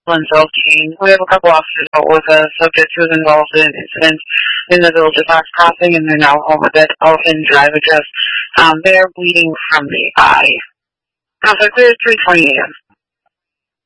Glenville team. We have a couple officers out with a subject who was involved in an incident in the village of Fox Crossing, and they're now home at that Elephant Drive address. They are bleeding from the eye. So clear at 3:20 a.m.